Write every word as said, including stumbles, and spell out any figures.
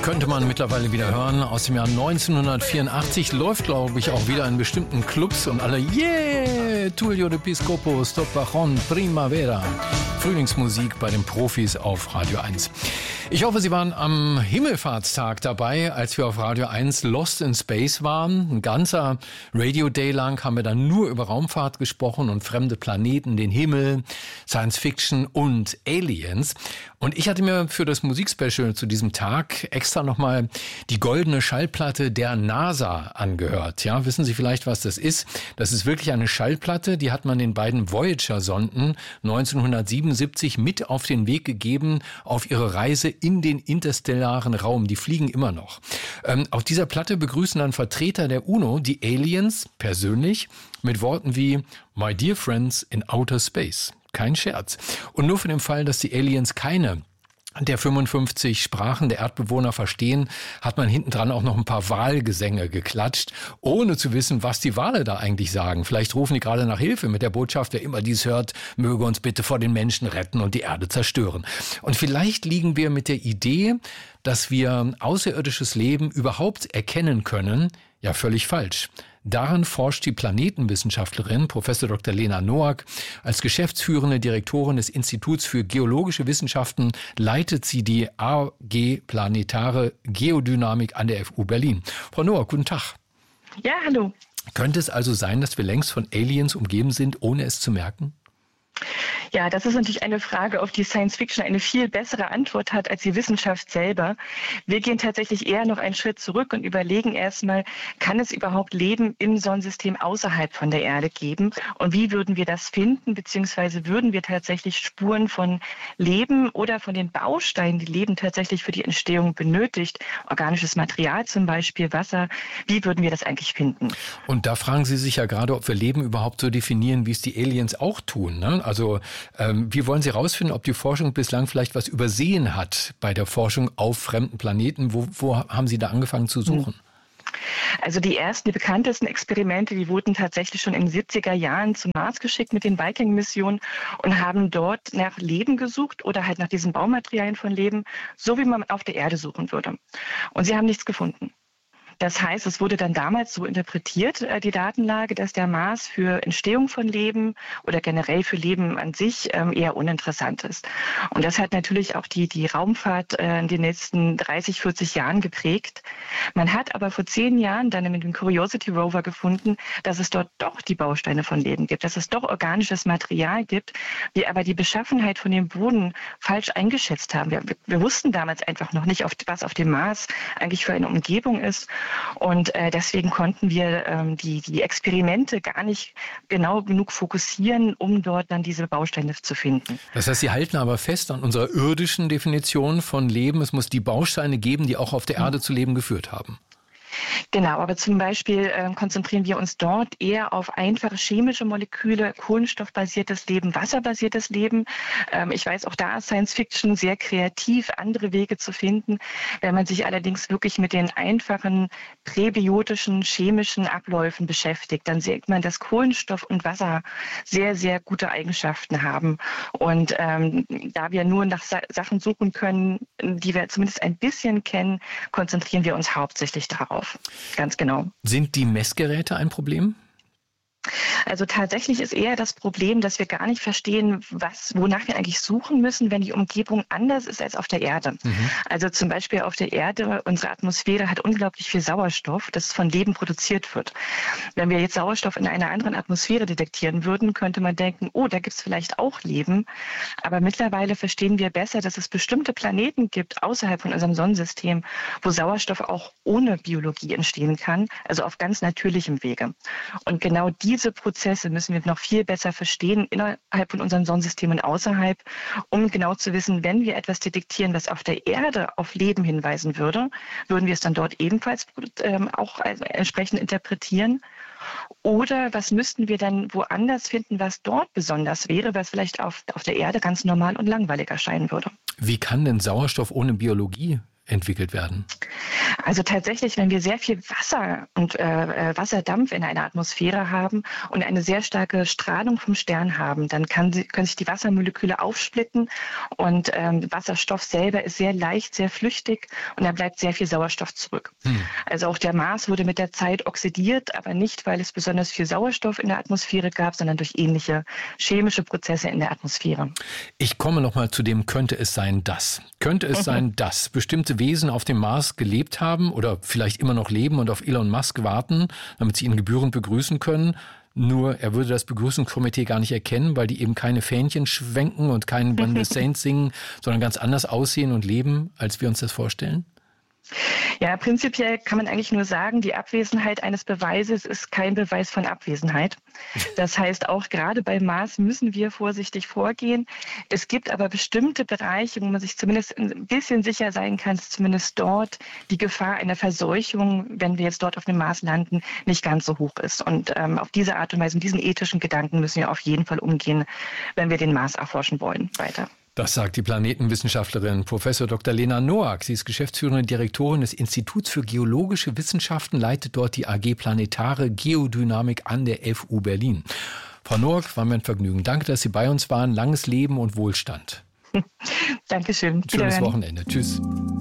Könnte man mittlerweile wieder hören. Aus dem Jahr neunzehnhundertvierundachtzig läuft, glaube ich, auch wieder in bestimmten Clubs und alle, yeah, Tullio de Piscopo, Stop Bajon, Primavera. Frühlingsmusik bei den Profis auf Radio eins. Ich hoffe, Sie waren am Himmelfahrtstag dabei, als wir auf Radio eins Lost in Space waren. Ein ganzer Radio Day lang haben wir dann nur über Raumfahrt gesprochen und fremde Planeten, den Himmel, Science Fiction und Aliens. Und ich hatte mir für das Musikspecial zu diesem Tag extra nochmal die goldene Schallplatte der NASA angehört. Ja, wissen Sie vielleicht, was das ist? Das ist wirklich eine Schallplatte, die hat man den beiden Voyager-Sonden neunzehnhundertsiebenundsiebzig mit auf den Weg gegeben auf ihre Reise in den interstellaren Raum. Die fliegen immer noch. Ähm, auf dieser Platte begrüßen dann Vertreter der UNO die Aliens persönlich mit Worten wie My dear friends in outer space. Kein Scherz. Und nur für den Fall, dass die Aliens keine der fünfundfünfzig Sprachen der Erdbewohner verstehen, hat man hinten dran auch noch ein paar Wahlgesänge geklatscht, ohne zu wissen, was die Wale da eigentlich sagen. Vielleicht rufen die gerade nach Hilfe mit der Botschaft, wer immer dies hört, möge uns bitte vor den Menschen retten und die Erde zerstören. Und vielleicht liegen wir mit der Idee, dass wir außerirdisches Leben überhaupt erkennen können, ja völlig falsch. Daran forscht die Planetenwissenschaftlerin Professor Doktor Lena Noack. Als geschäftsführende Direktorin des Instituts für geologische Wissenschaften leitet sie die A G Planetare Geodynamik an der F U Berlin. Frau Noack, guten Tag. Ja, hallo. Könnte es also sein, dass wir längst von Aliens umgeben sind, ohne es zu merken? Ja, das ist natürlich eine Frage, auf die Science Fiction eine viel bessere Antwort hat als die Wissenschaft selber. Wir gehen tatsächlich eher noch einen Schritt zurück und überlegen erstmal, kann es überhaupt Leben im Sonnensystem außerhalb von der Erde geben? Und wie würden wir das finden? Beziehungsweise würden wir tatsächlich Spuren von Leben oder von den Bausteinen, die Leben tatsächlich für die Entstehung benötigt, organisches Material zum Beispiel, Wasser, wie würden wir das eigentlich finden? Und da fragen Sie sich ja gerade, ob wir Leben überhaupt so definieren, wie es die Aliens auch tun, ne? Also ähm, wie wollen Sie herausfinden, ob die Forschung bislang vielleicht was übersehen hat bei der Forschung auf fremden Planeten? Wo, wo haben Sie da angefangen zu suchen? Also die ersten, die bekanntesten Experimente, die wurden tatsächlich schon in den siebziger Jahren zum Mars geschickt mit den Viking-Missionen und haben dort nach Leben gesucht oder halt nach diesen Baumaterialien von Leben, so wie man auf der Erde suchen würde. Und sie haben nichts gefunden. Das heißt, es wurde dann damals so interpretiert, die Datenlage, dass der Mars für Entstehung von Leben oder generell für Leben an sich eher uninteressant ist. Und das hat natürlich auch die, die Raumfahrt in den letzten dreißig, vierzig Jahren geprägt. Man hat aber vor zehn Jahren dann mit dem Curiosity Rover gefunden, dass es dort doch die Bausteine von Leben gibt, dass es doch organisches Material gibt, wir aber die Beschaffenheit von dem Boden falsch eingeschätzt haben. Wir, wir wussten damals einfach noch nicht, was auf dem Mars eigentlich für eine Umgebung ist. Und äh, deswegen konnten wir ähm, die, die Experimente gar nicht genau genug fokussieren, um dort dann diese Bausteine zu finden. Das heißt, Sie halten aber fest an unserer irdischen Definition von Leben. Es muss die Bausteine geben, die auch auf der Erde zu Leben geführt haben. Genau, aber zum Beispiel äh, konzentrieren wir uns dort eher auf einfache chemische Moleküle, kohlenstoffbasiertes Leben, wasserbasiertes Leben. Ähm, ich weiß, auch da ist Science Fiction sehr kreativ, andere Wege zu finden. Wenn man sich allerdings wirklich mit den einfachen präbiotischen chemischen Abläufen beschäftigt, dann sieht man, dass Kohlenstoff und Wasser sehr, sehr gute Eigenschaften haben. Und ähm, da wir nur nach Sa- Sachen suchen können, die wir zumindest ein bisschen kennen, konzentrieren wir uns hauptsächlich darauf. Ganz genau. Sind die Messgeräte ein Problem? Also tatsächlich ist eher das Problem, dass wir gar nicht verstehen, was, wonach wir eigentlich suchen müssen, wenn die Umgebung anders ist als auf der Erde. Mhm. Also zum Beispiel auf der Erde, unsere Atmosphäre hat unglaublich viel Sauerstoff, das von Leben produziert wird. Wenn wir jetzt Sauerstoff in einer anderen Atmosphäre detektieren würden, könnte man denken, oh, da gibt es vielleicht auch Leben. Aber mittlerweile verstehen wir besser, dass es bestimmte Planeten gibt außerhalb von unserem Sonnensystem, wo Sauerstoff auch ohne Biologie entstehen kann, also auf ganz natürlichem Wege. Und genau die Diese Prozesse müssen wir noch viel besser verstehen innerhalb von unserem Sonnensystem und außerhalb, um genau zu wissen, wenn wir etwas detektieren, was auf der Erde auf Leben hinweisen würde, würden wir es dann dort ebenfalls ähm, auch entsprechend interpretieren. Oder was müssten wir dann woanders finden, was dort besonders wäre, was vielleicht auf, auf der Erde ganz normal und langweilig erscheinen würde. Wie kann denn Sauerstoff ohne Biologie entwickelt werden? Also tatsächlich, wenn wir sehr viel Wasser und äh, Wasserdampf in einer Atmosphäre haben und eine sehr starke Strahlung vom Stern haben, dann kann sie, können sich die Wassermoleküle aufsplitten und ähm, Wasserstoff selber ist sehr leicht, sehr flüchtig und da bleibt sehr viel Sauerstoff zurück. Hm. Also auch der Mars wurde mit der Zeit oxidiert, aber nicht, weil es besonders viel Sauerstoff in der Atmosphäre gab, sondern durch ähnliche chemische Prozesse in der Atmosphäre. Ich komme noch mal zu dem könnte es sein, dass. Könnte es mhm. sein, dass bestimmte Wesen auf dem Mars gelebt haben oder vielleicht immer noch leben und auf Elon Musk warten, damit sie ihn gebührend begrüßen können? Nur er würde das Begrüßungskomitee gar nicht erkennen, weil die eben keine Fähnchen schwenken und keinen When the Saints singen, sondern ganz anders aussehen und leben, als wir uns das vorstellen? Ja, prinzipiell kann man eigentlich nur sagen, die Abwesenheit eines Beweises ist kein Beweis von Abwesenheit. Das heißt, auch gerade bei Mars müssen wir vorsichtig vorgehen. Es gibt aber bestimmte Bereiche, wo man sich zumindest ein bisschen sicher sein kann, dass zumindest dort die Gefahr einer Verseuchung, wenn wir jetzt dort auf dem Mars landen, nicht ganz so hoch ist. Und ähm, auf diese Art und Weise, mit diesen ethischen Gedanken müssen wir auf jeden Fall umgehen, wenn wir den Mars erforschen wollen, weiter. Das sagt die Planetenwissenschaftlerin Professor Doktor Lena Noack. Sie ist geschäftsführende Direktorin des Instituts für geologische Wissenschaften, leitet dort die A G Planetare Geodynamik an der F U Berlin. Frau Noack, war mir ein Vergnügen. Danke, dass Sie bei uns waren. Langes Leben und Wohlstand. Dankeschön. Schönes Wochenende. Tschüss.